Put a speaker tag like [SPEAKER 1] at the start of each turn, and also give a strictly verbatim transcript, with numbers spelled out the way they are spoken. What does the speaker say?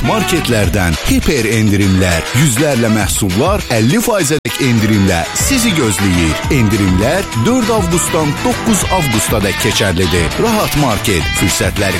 [SPEAKER 1] Rahat Marketlərdən hiper endirimlər, yüzlərlə məhsullar əlli faizlik endirimlə sizi gözləyir. Endirimlər dörd avqustdan doqquz avqusta dək keçərlidir. Rahat Market fürsətləri